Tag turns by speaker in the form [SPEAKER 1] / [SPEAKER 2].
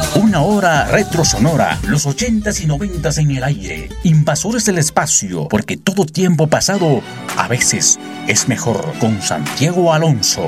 [SPEAKER 1] Una hora retro sonora, los 80s y 90s en el aire. Invasores del espacio, porque todo tiempo pasado a veces es mejor. Con Santiago Alonso.